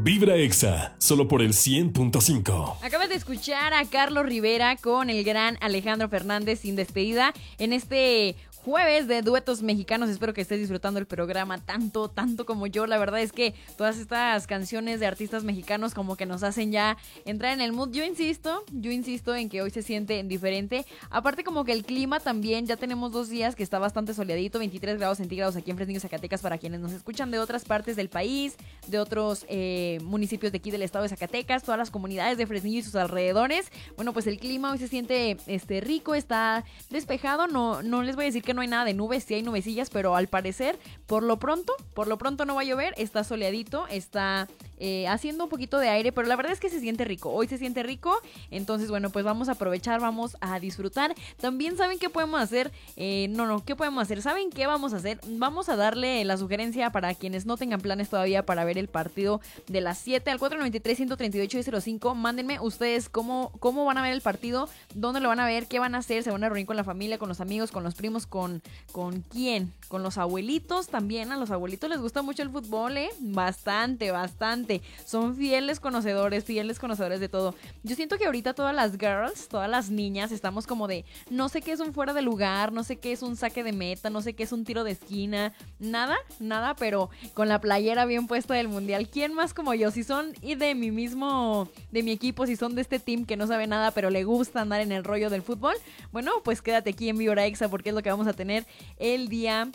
Vibra Exa, solo por el 100.5. Acabas de escuchar a Carlos Rivera con el gran Alejandro Fernández sin despedida en este jueves de duetos mexicanos. Espero que estés disfrutando el programa tanto como yo. La verdad es que todas estas canciones de artistas mexicanos como que nos hacen ya entrar en el mood. Yo insisto en que hoy se siente diferente. Aparte como que el clima también, ya tenemos 2 días que está bastante soleadito, 23 grados centígrados aquí en Fresnillo, Zacatecas, para quienes nos escuchan de otras partes del país, de otros municipios de aquí del estado de Zacatecas, todas las comunidades de Fresnillo y sus alrededores. Bueno, pues el clima hoy se siente rico, está despejado. No les voy a decir que no hay nada de nubes, sí hay nubecillas, pero al parecer, por lo pronto no va a llover, está soleadito, está haciendo un poquito de aire, pero la verdad es que se siente rico, hoy se siente rico, entonces bueno, pues vamos a aprovechar, vamos a disfrutar. También saben qué podemos hacer, ¿qué podemos hacer? ¿Saben qué vamos a hacer? Vamos a darle la sugerencia para quienes no tengan planes todavía para ver el partido de las 7 al 493-138-05, mándenme ustedes cómo van a ver el partido, dónde lo van a ver, qué van a hacer, se van a reunir con la familia, con los amigos, con los primos, ¿con quién? Con los abuelitos también. A los abuelitos les gusta mucho el fútbol, bastante. Son fieles conocedores de todo. Yo siento que ahorita todas las girls, todas las niñas, estamos como de no sé qué es un fuera de lugar, no sé qué es un saque de meta, no sé qué es un tiro de esquina, nada, pero con la playera bien puesta del mundial. ¿Quién más como yo? Si son de mi equipo, si son de este team que no sabe nada pero le gusta andar en el rollo del fútbol, bueno, pues quédate aquí en Vibra Exa porque es lo que vamos a tener el día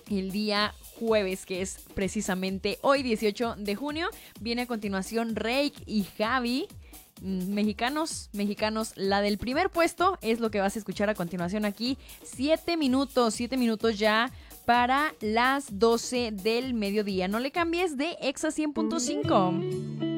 jueves, que es precisamente hoy 18 de junio. Viene a continuación Reik y Javi. Mexicanos, la del primer puesto es lo que vas a escuchar a continuación aquí. 7 minutos ya para las 12 del mediodía. No le cambies de Exa 100.5.